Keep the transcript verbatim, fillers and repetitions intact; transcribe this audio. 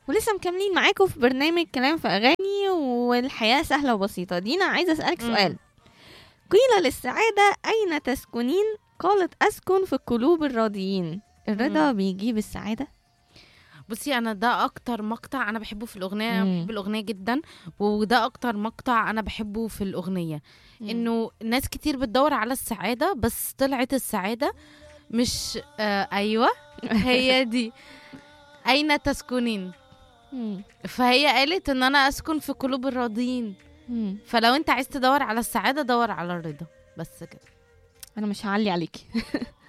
ولسه مكملين معاكم في برنامج كلام في أغاني، والحياة سهلة وبسيطة. دينا عايزة أسألك مم. سؤال. قيل للسعادة أين تسكنين؟ قالت أسكن في قلوب الراضيين. الرضا مم. بيجيب السعادة؟ بصي، انا ده اكتر مقطع انا بحبه في الاغنيه. انا مم. بحب الاغنيه جدا، وده اكتر مقطع انا بحبه في الاغنيه. مم. انه ناس كتير بتدور على السعاده، بس طلعت السعاده مش آه ايوه هي دي. اين تسكنين؟ مم. فهي قالت ان انا اسكن في قلوب الراضيين. مم. فلو انت عايز تدور على السعاده، دور على الرضا، بس كده. أنا مش هعلي عليكي.